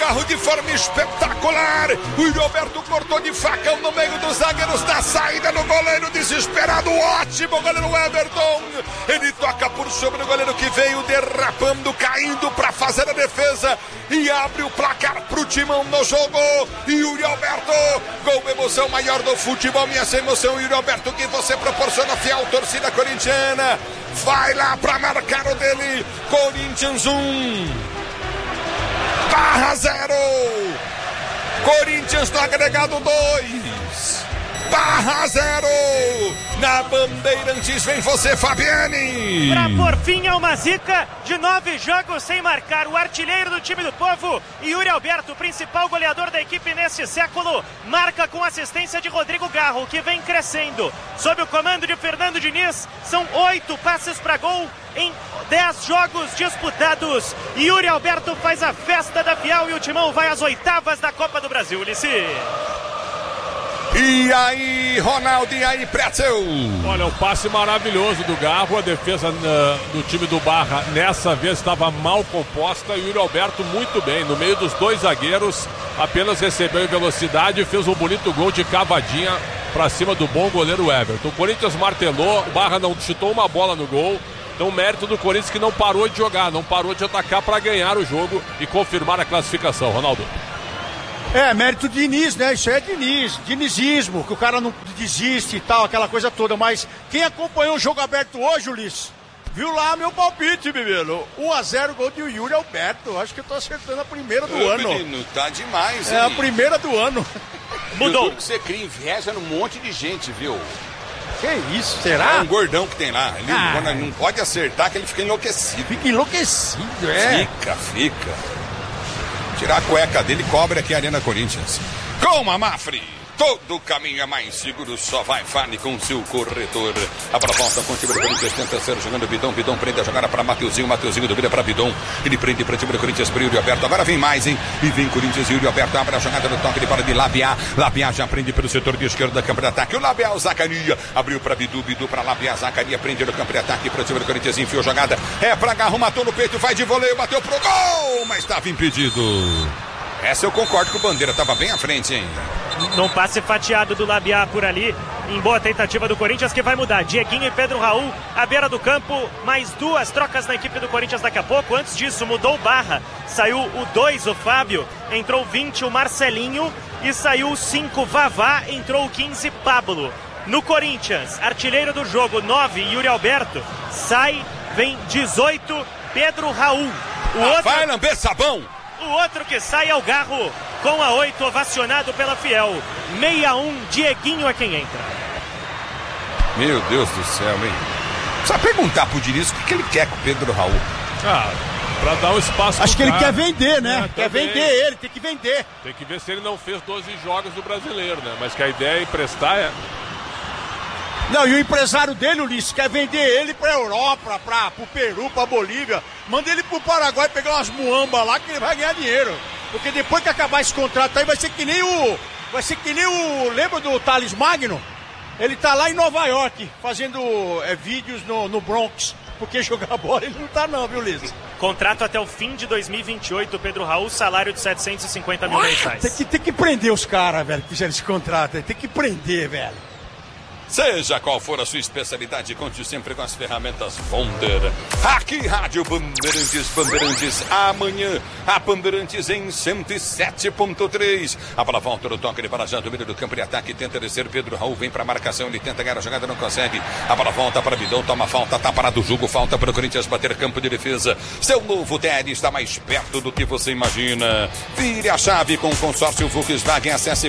Garro de forma espetacular. O Yuri Alberto cortou de facão no meio dos zagueiros da saída do goleiro desesperado. Ótimo goleiro Everton. Ele toca por sobre o goleiro que veio derrapando, caindo para fazer a defesa e abre o placar pro Timão no jogo. Yuri Alberto, gol, emoção maior do futebol, minha emoção, Yuri Alberto, que você proporciona, fiel torcida corintiana. Vai lá para marcar o dele. Corinthians 1, Barra 0. Corinthians no agregado 2, Barra 0. Na Bandeirantes vem você, Fabiane. Pra por fim a uma zica de 9 jogos sem marcar. O artilheiro do time do povo, Yuri Alberto, principal goleador da equipe nesse século, marca com assistência de Rodrigo Garro, que vem crescendo. Sob o comando de Fernando Diniz, são 8 passes para gol em 10 jogos disputados. Yuri Alberto faz a festa da Fiel e o Timão vai às oitavas da Copa do Brasil, Ulissi. E aí, Ronaldo, e aí, Pretzel? Olha, o passe maravilhoso do Garro, a defesa do time do Barra nessa vez estava mal composta e o Yuri Alberto muito bem, no meio dos dois zagueiros, apenas recebeu em velocidade e fez um bonito gol de cavadinha para cima do bom goleiro Everton. O Corinthians martelou, o Barra não chutou uma bola no gol. Então, mérito do Corinthians que não parou de jogar, não parou de atacar para ganhar o jogo e confirmar a classificação, Ronaldo. Mérito de Diniz, né? Isso é dinizismo, que o cara não desiste e tal, aquela coisa toda. Mas quem acompanhou o jogo aberto hoje, Ulisses, viu lá meu palpite, menino. 1-0, gol de Yuri Alberto. Acho que eu tô acertando a primeira do ano. Menino, tá demais, hein? É a primeira do ano. Mudou. Que você cria inveja num monte de gente, viu? Que isso, será? É um gordão que tem lá. Ele não pode acertar que ele fica enlouquecido. Fica enlouquecido, Fica. Tirar a cueca dele e cobre aqui a Arena Corinthians. Com a Mafre, todo caminho é mais seguro, só vai Fale com seu corretor. A bola volta com o time do Corinthians, tenta ser jogando Bidon prende a jogada para Mateuzinho duvida para Bidon. Ele prende para o time do Corinthians, para Yuri Alberto. Agora vem mais, hein? E vem Corinthians e Yuri Alberto, abre a jogada no toque de bola de Labiá. Labiá já prende pelo setor de esquerda da campo de ataque. O Labiá, o Zacaria, abriu para Bidu para Labiá. Zacaria prende no campo de ataque para o time do Corinthians, enfiou a jogada. É para Garro, matou no peito, vai de voleio, bateu pro gol, mas estava impedido. Essa eu concordo com o Bandeira, estava bem à frente, hein? Num passe fatiado do Labiá por ali, em boa tentativa do Corinthians, que vai mudar. Dieguinho e Pedro Raul, à beira do campo, mais 2 trocas na equipe do Corinthians daqui a pouco. Antes disso, mudou o Barra, saiu o 2, o Fábio, entrou o 20, o Marcelinho, e saiu o 5, Vavá, entrou o 15, Pablo. No Corinthians, artilheiro do jogo, 9, Yuri Alberto, sai, vem 18, Pedro Raul. Vai lamber sabão! O outro que sai é o Garro, com a 8, ovacionado pela Fiel. 61, Dieguinho é quem entra. Meu Deus do céu, hein? Precisa perguntar pro Diniz o que ele quer com o Pedro Raul. Pra dar um espaço. Acho que ele quer vender, né? Quer vender ele, tem que vender. Tem que ver se ele não fez 12 jogos do Brasileiro, né? Mas que a ideia é emprestar, Não, e o empresário dele, Ulisses, quer vender ele pra Europa, pro Peru, pra Bolívia. Manda ele pro Paraguai pegar umas muambas lá que ele vai ganhar dinheiro. Porque depois que acabar esse contrato aí, vai ser que nem o... Lembra do Thales Magno? Ele tá lá em Nova York, fazendo vídeos no Bronx. Porque jogar bola ele não tá não, viu, Ulisses? Contrato até o fim de 2028, Pedro Raul, salário de 750 mil mensais. Tem que prender os caras, velho, que fizeram esse contrato. Tem que prender, velho. Seja qual for a sua especialidade, conte sempre com as ferramentas Bonder. Aqui, Rádio Bandeirantes, amanhã, a Bandeirantes em 107.3. A bola volta no toque de bola já do meio do campo de ataque, tenta descer, Pedro Raul vem para a marcação, ele tenta ganhar a jogada, não consegue. A bola volta para Bidon, toma falta, tá parado o jogo, falta para o Corinthians bater campo de defesa. Seu novo TR está mais perto do que você imagina. Vire a chave com o consórcio Volkswagen, acesse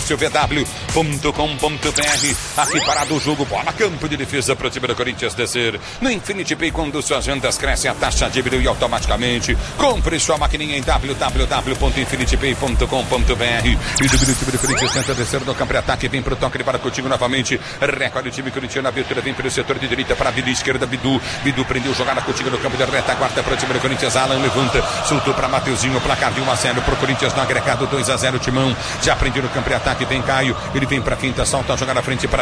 consórciovw.com.br. Aqui para do jogo, bola, campo de defesa para o time do Corinthians descer. No Infinity Pay, quando suas vendas crescem, a taxa diminui automaticamente. Compre sua maquininha em www.infinitypay.com.br. E do time do Corinthians tenta descer no campo de ataque, vem para o toque de bola contigo novamente. Recolhe o time corintiano, a abertura vem pelo setor de direita para a vida esquerda, Bidu prendeu jogada contigo no campo de retaguarda para o time do Corinthians. Alan levanta, soltou para Mateuzinho, placar de 1-0 para o Corinthians no agregado, 2-0 Timão. Já prendeu no campo de ataque, vem Caio, ele vem para a finta, salta a jogada na frente para Bidon, muito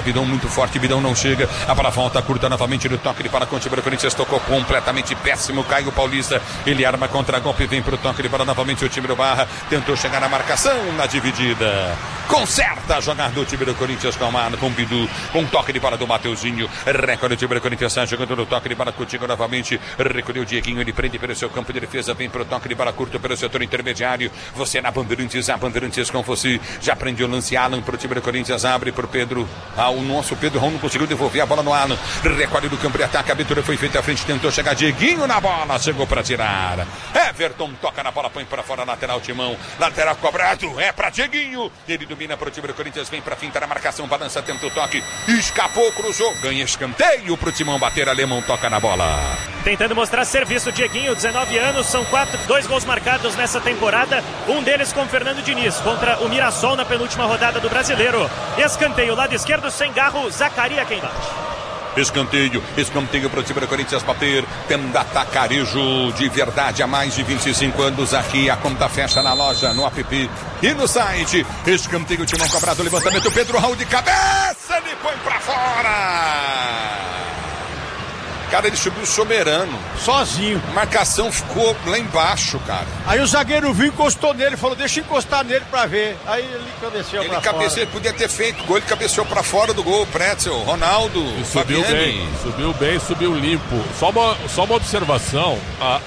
muito forte, Bidão não chega, a bola volta curta novamente no toque de bola com o time do Corinthians, tocou completamente péssimo, Caio Paulista, ele arma contra-golpe, vem pro toque de bola novamente o time do Barra, tentou chegar na marcação, na dividida, conserta a jogada do time do Corinthians com o Bidu, com toque de bola do Mateuzinho, recolhe o time do Corinthians, sai jogando no toque de bola contigo novamente, recolheu o Dieguinho, ele prende pelo seu campo de defesa, vem pro toque de bola curto pelo setor intermediário, você na Bandeirantes, a Bandeirantes com você, já prendeu o lance Alan pro time do Corinthians, abre pro Pedro, o nosso Pedro Raul não conseguiu devolver a bola no Alan, recolhe do campo de ataque, a abertura foi feita à frente, tentou chegar Dieguinho na bola, chegou pra tirar, Everton toca na bola, põe pra fora, lateral Timão, lateral cobrado, é pra Dieguinho, ele domina pro time do Corinthians, vem pra finta na marcação, balança, tenta o toque, escapou, cruzou, ganha escanteio pro Timão bater, Alemão toca na bola. Tentando mostrar serviço, Dieguinho, 19 anos, são 2 gols marcados nessa temporada, um deles com Fernando Diniz, contra o Mirassol na penúltima rodada do Brasileiro. Escanteio, lado esquerdo, sem Garro, Zacaria quem bate. Escanteio para o time do Corinthians bater, tendo atacarejo de verdade há mais de 25 anos aqui, a conta fecha na loja, no app e no site. Escanteio, Timão cobrado, levantamento, Pedro Raul de cabeça, ele põe pra fora. Cara, ele subiu soberano. Sozinho. A marcação ficou lá embaixo, cara. Aí o zagueiro viu, encostou nele, falou, deixa eu encostar nele pra ver. Aí ele cabeceou pra fora. Ele podia ter feito gol, ele cabeceou pra fora do gol, Pretzel, Ronaldo, e subiu bem, subiu limpo. Só uma observação,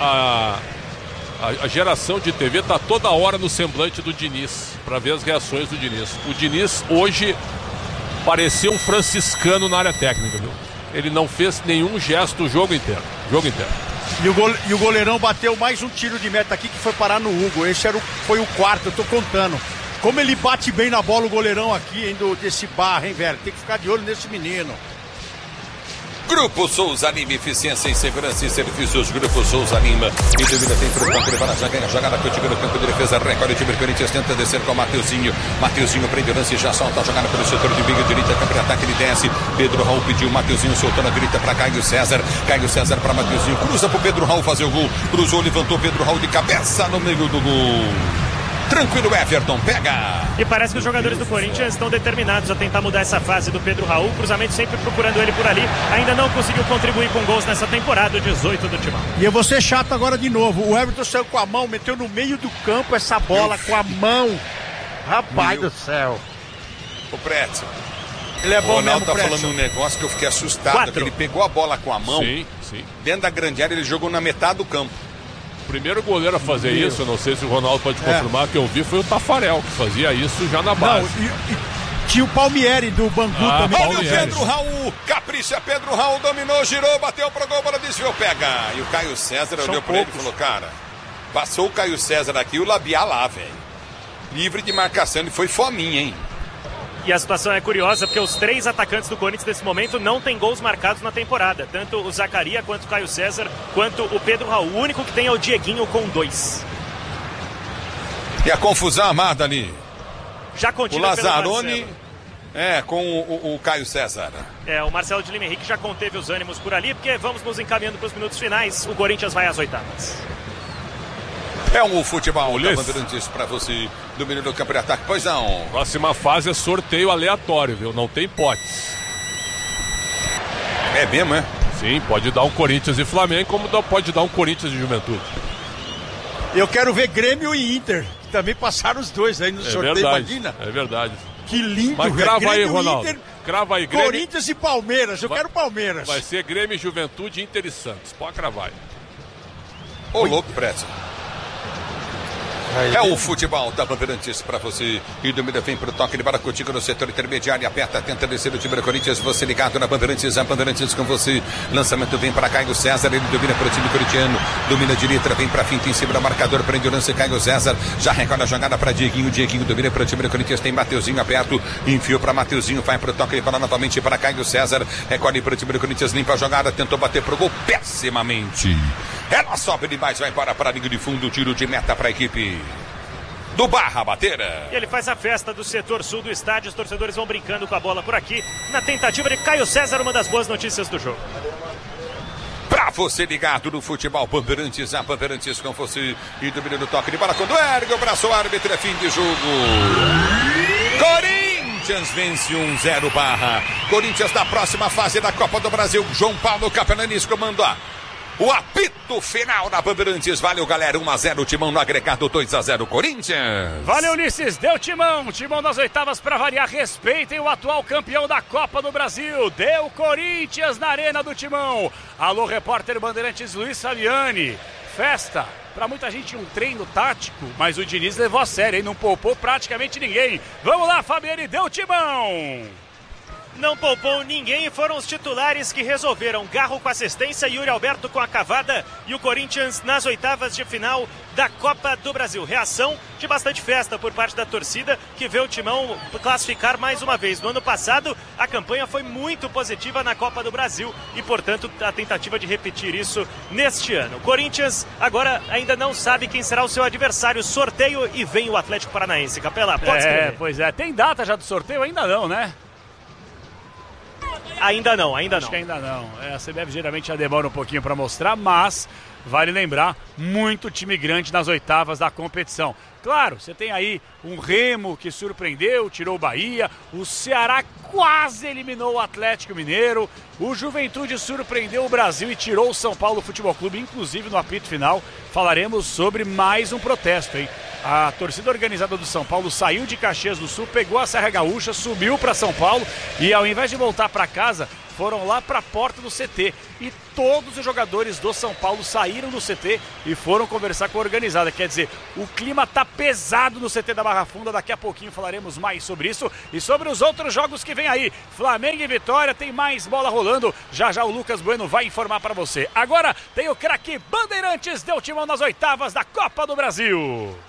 a geração de TV tá toda hora no semblante do Diniz, pra ver as reações do Diniz. O Diniz hoje parecia um franciscano na área técnica, viu? Ele não fez nenhum gesto o jogo inteiro. E o goleirão bateu mais um tiro de meta aqui que foi parar no Hugo. Esse foi o quarto, eu tô contando. Como ele bate bem na bola o goleirão aqui, hein, desse Barra, hein, velho? Tem que ficar de olho nesse menino. Grupo Souza Lima, eficiência em segurança e serviços. Grupo Souza Lima. E dúvida tem pro campo, levando a jogada contigo no campo de defesa. Recolhe o time do Corinthians, tenta descer com o Mateuzinho. Mateuzinho prende o lance e já solta a jogada pelo setor de meio direita. Campo de ataque, ele desce. Pedro Raul pediu, Mateuzinho soltou na direita para Caio César. Caio César para Mateuzinho. Cruza pro Pedro Raul fazer o gol. Cruzou, levantou Pedro Raul de cabeça no meio do gol. Tranquilo, Everton, pega! E parece que os jogadores do Corinthians estão determinados a tentar mudar essa fase do Pedro Raul. Cruzamento sempre procurando ele por ali. Ainda não conseguiu contribuir com gols nessa temporada, 18 do Timão. E eu vou ser chato agora de novo. O Everton saiu com a mão, meteu no meio do campo essa bola com a mão. Rapaz do céu. O Pretzel. Ele é bom. O Ronaldo mesmo, tá falando um negócio que eu fiquei assustado. Ele pegou a bola com a mão. Sim. Dentro da grande área, ele jogou na metade do campo. O primeiro goleiro a fazer isso, eu não sei se o Ronaldo pode confirmar, que eu vi, foi o Tafarel, que fazia isso já na base. Não, tinha o Palmieri do Bangu também. Olha o Pedro Raul, capricha, Pedro Raul dominou, girou, bateu pro gol, bola desviou, pega. E o Caio César olhou pra ele e falou, cara, passou o Caio César aqui, o Labiá lá, velho. Livre de marcação, ele foi fominha, hein? E a situação é curiosa, porque os 3 atacantes do Corinthians nesse momento não têm gols marcados na temporada. Tanto o Zacaria, quanto o Caio César, quanto o Pedro Raul. O único que tem é o Dieguinho com 2. E a confusão armada ali. Já contida o Lazzaroni, com o Caio César. O Marcelo de Lima Henrique já conteve os ânimos por ali, porque vamos nos encaminhando para os minutos finais. O Corinthians vai às oitavas. É um futebol da Bandeirantes pra você, domínio do campo de ataque, pois não. Próxima fase é sorteio aleatório, viu? Não tem potes. É mesmo, é? Sim, pode dar um Corinthians e Flamengo, como pode dar um Corinthians e Juventude. Eu quero ver Grêmio e Inter, que também passaram os dois aí no sorteio, verdade, imagina. É verdade. Que lindo, mas crava Grêmio aí, Ronaldo. Inter, crava aí, Grêmio. Corinthians e Palmeiras, eu quero Palmeiras. Vai ser Grêmio e Juventude, Inter e Santos. Pode cravar aí. Ô, louco, Pretzel. É o futebol da Bandeirantes pra você. E domina vem pro toque de bola contigo no setor intermediário. Aperta, tenta descer o time do Corinthians. Você ligado na Bandeirantes, a Bandeirantes com você. Lançamento vem para Caio César. Ele domina pro time corintiano. Domina direita, vem pra finta em cima do marcador. Prende o lance, Caio César. Já recolhe a jogada pra Dieguinho. Dieguinho domina pro time do Corinthians. Tem Mateuzinho aberto. Enfiou pra Mateuzinho. Vai pro toque de bola novamente para Caio César. Recolhe pro time do Corinthians. Limpa a jogada. Tentou bater pro gol pessimamente. Ela sobe demais. Vai para a linha de fundo. Tiro de meta pra equipe do Barra Bateira. E ele faz a festa do setor sul do estádio. Os torcedores vão brincando com a bola por aqui. Na tentativa de Caio César, uma das boas notícias do jogo. Pra você ligado no futebol Bandeirantes, a Bandeirantes com você. E domina no toque de bola quando ergue o braço, o árbitro, é fim de jogo. Corinthians! Corinthians vence 1-0 Barra. Corinthians na próxima fase da Copa do Brasil. João Paulo Capelanes comanda o apito final da Bandeirantes. Valeu, galera. 1-0 Timão no agregado, 2-0 Corinthians. Valeu, Ulisses. Deu Timão. Timão nas oitavas para variar. Respeitem o atual campeão da Copa do Brasil. Deu Corinthians na Arena do Timão. Alô, repórter Bandeirantes Luiz Fabiani. Festa. Pra muita gente um treino tático, mas o Diniz levou a sério, hein? Não poupou praticamente ninguém. Vamos lá, Fabiani. Deu Timão. Não poupou ninguém, foram os titulares que resolveram. Garro com assistência, Yuri Alberto com a cavada e o Corinthians nas oitavas de final da Copa do Brasil. Reação de bastante festa por parte da torcida, que vê o Timão classificar mais uma vez. No ano passado, a campanha foi muito positiva na Copa do Brasil e, portanto, a tentativa de repetir isso neste ano. O Corinthians agora ainda não sabe quem será o seu adversário. Sorteio e vem o Atlético Paranaense. Capela, pode escrever. Pois é. Tem data já do sorteio? Ainda não, né? Ainda não. Acho que ainda não. A CBF geralmente já demora um pouquinho para mostrar, mas vale lembrar, muito time grande nas oitavas da competição. Claro, você tem aí um Remo que surpreendeu, tirou o Bahia, o Ceará quase eliminou o Atlético Mineiro, o Juventude surpreendeu o Brasil e tirou o São Paulo Futebol Clube, inclusive no apito final falaremos sobre mais um protesto, hein? A torcida organizada do São Paulo saiu de Caxias do Sul, pegou a Serra Gaúcha, subiu para São Paulo e ao invés de voltar para casa, foram lá para a porta do CT e todos os jogadores do São Paulo saíram do CT e foram conversar com a organizada. Quer dizer, o clima tá pesado no CT da Barra Funda, daqui a pouquinho falaremos mais sobre isso e sobre os outros jogos que vem aí. Flamengo e Vitória, tem mais bola rolando, já já o Lucas Bueno vai informar para você. Agora tem o craque Bandeirantes, deu Timão nas oitavas da Copa do Brasil.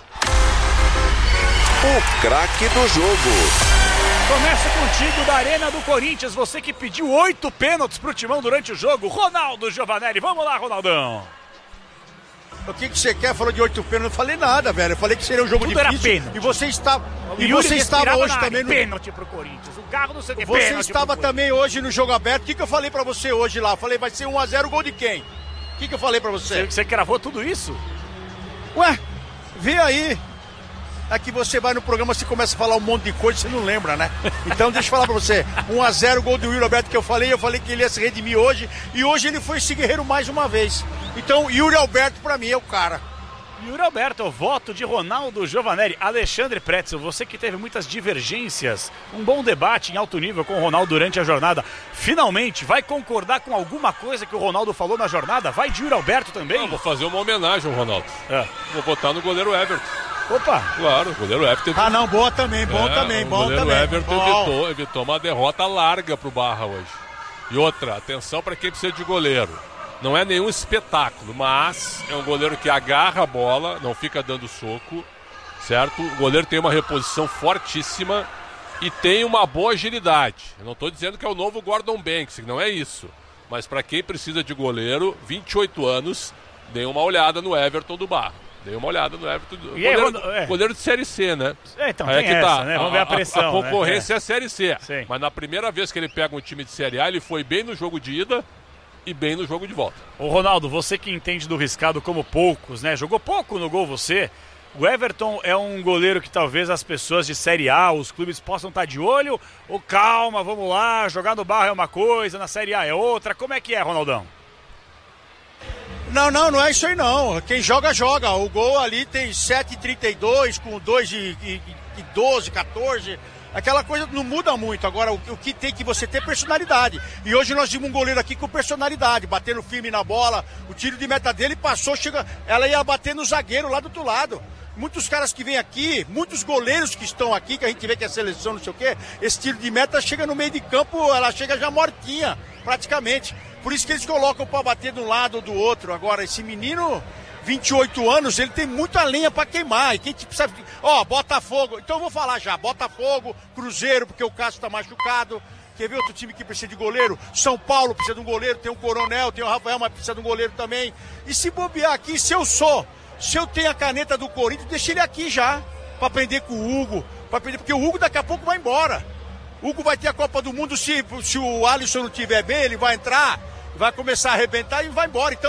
O craque do jogo. Começa contigo da Arena do Corinthians, você que pediu 8 pênaltis pro Timão durante o jogo, Ronaldo Giovanelli. Vamos lá, Ronaldão. O que você quer? Falou de 8 pênaltis, eu não falei nada, velho. Eu falei que seria um jogo tudo difícil. Era pênalti. E você estava hoje também no pênalti pro Corinthians. O Garro não sei o que. Você estava também hoje no jogo aberto. O que eu falei pra você hoje lá? Eu falei, vai ser 1-0, gol de quem? O que eu falei pra você? Você cravou tudo isso? Ué, vê aí. Aqui você vai no programa, você começa a falar um monte de coisa, você não lembra, né? Então deixa eu falar pra você, 1-0, gol do Yuri Alberto que eu falei que ele ia se redimir hoje, e hoje ele foi esse guerreiro mais uma vez. Então, Yuri Alberto pra mim é o cara. Yuri Alberto, o voto de Ronaldo Giovanelli. Alexandre Pretzel, você que teve muitas divergências, um bom debate em alto nível com o Ronaldo durante a jornada, finalmente vai concordar com alguma coisa que o Ronaldo falou na jornada? Vai de Yuri Alberto também? Não, vou fazer uma homenagem ao Ronaldo. Vou votar no goleiro Everton. Opa! Claro, o goleiro Everton. Ah, não, boa também, bom também. O goleiro Everton evitou uma derrota larga pro Barra hoje. E outra, atenção para quem precisa de goleiro. Não é nenhum espetáculo, mas é um goleiro que agarra a bola, não fica dando soco, certo? O goleiro tem uma reposição fortíssima e tem uma boa agilidade. Eu não estou dizendo que é o novo Gordon Banks, não é isso. Mas para quem precisa de goleiro, 28 anos, dê uma olhada no Everton do Barra. Dei uma olhada no Everton. Goleiro de Série C, né? Então tem que essa, né? Vamos ver a pressão. A concorrência é a Série C. Sim. Mas na primeira vez que ele pega um time de Série A, ele foi bem no jogo de ida e bem no jogo de volta. Ô Ronaldo, você que entende do riscado como poucos, né? Jogou pouco no gol você. O Everton é um goleiro que talvez as pessoas de Série A, os clubes possam estar de olho. Ou calma, vamos lá, jogar no Barra é uma coisa, na Série A é outra. Como é que é, Ronaldão? Não é isso aí não. Quem joga, joga. O gol ali tem 7,32 com 2 e 12, 14. Aquela coisa não muda muito. Agora, o que tem que você ter personalidade. E hoje nós vimos um goleiro aqui com personalidade, batendo firme na bola. O tiro de meta dele passou, ela ia bater no zagueiro lá do outro lado. Muitos caras que vêm aqui, muitos goleiros que estão aqui, que a gente vê que é seleção, não sei o quê, esse tiro de meta chega no meio de campo, ela chega já mortinha, praticamente. Por isso que eles colocam para bater de um lado ou do outro. Agora, esse menino, 28 anos, ele tem muita lenha para queimar. E quem precisa... Botafogo. Então eu vou falar já. Botafogo, Cruzeiro, porque o Cássio tá machucado. Quer ver outro time que precisa de goleiro? São Paulo precisa de um goleiro. Tem o Coronel, tem o Rafael, mas precisa de um goleiro também. E se bobear aqui, se eu tenho a caneta do Corinthians, deixa ele aqui já. Para aprender com o Hugo. Porque o Hugo daqui a pouco vai embora. O Hugo vai ter a Copa do Mundo, se o Alisson não estiver bem, ele vai entrar, vai começar a arrebentar e vai embora. Então,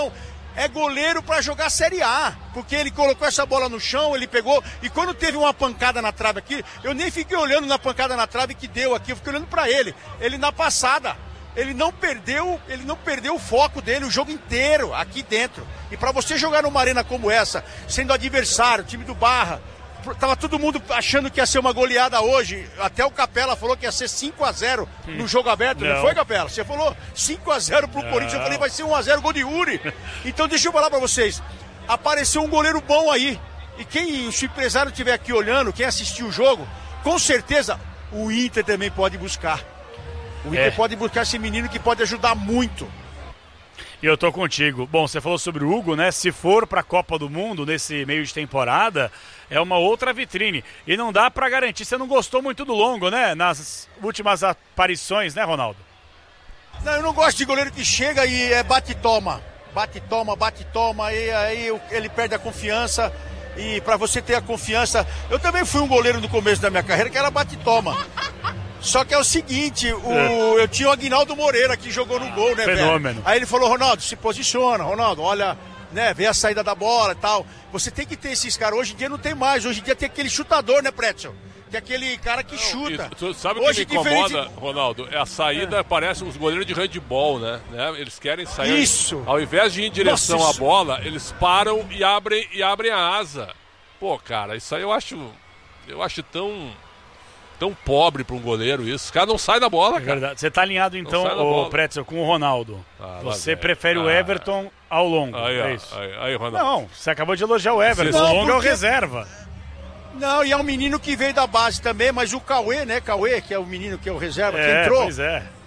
é goleiro pra jogar Série A, porque ele colocou essa bola no chão, ele pegou, e quando teve uma pancada na trave aqui, eu nem fiquei olhando na pancada na trave que deu aqui, eu fiquei olhando pra ele na passada, ele não perdeu o foco dele o jogo inteiro aqui dentro. E pra você jogar numa arena como essa, sendo adversário, time do Barra, tava todo mundo achando que ia ser uma goleada hoje. Até o Capela falou que ia ser 5-0 no jogo aberto. Não foi, Capela? Você falou 5-0 pro Corinthians. Eu falei, vai ser 1-0 gol de Uri. Então deixa eu falar pra vocês. Apareceu um goleiro bom aí. E se o empresário estiver aqui olhando, quem assistiu o jogo, com certeza o Inter também pode buscar. O Inter pode buscar esse menino que pode ajudar muito. E eu tô contigo. Bom, você falou sobre o Hugo, né? Se for pra Copa do Mundo nesse meio de temporada, é uma outra vitrine. E não dá pra garantir. Você não gostou muito do Longo, né? Nas últimas aparições, né, Ronaldo? Não, eu não gosto de goleiro que chega e bate e toma. Bate e toma, e aí ele perde a confiança. E pra você ter a confiança... Eu também fui um goleiro no começo da minha carreira que era bate e toma. Só que é o seguinte, eu tinha o Aguinaldo Moreira que jogou no gol, né, fenômeno. Velho? Aí ele falou, Ronaldo, se posiciona, Ronaldo, olha, né, vê a saída da bola e tal. Você tem que ter esses caras, hoje em dia não tem mais, hoje em dia tem aquele chutador, né, Pretzel? Tem aquele cara que chuta. Tu sabe o que me incomoda, Ronaldo? É a saída, parece os goleiros de handball, né? Eles querem sair. Isso! Ao invés de ir em direção à bola, eles param e abrem a asa. Pô, cara, isso aí eu acho tão pobre para um goleiro isso. Os caras não saem da bola, cara. Verdade. Você tá alinhado então, o Pretzel, com o Ronaldo. Você prefere o Everton ao Longo. É isso? Aí, Ronaldo. Não, você acabou de elogiar o Everton. O Longo é o reserva. Não, e é um menino que veio da base também, mas o Cauê, né? Cauê, que é o menino que é o reserva, que entrou. Pois é.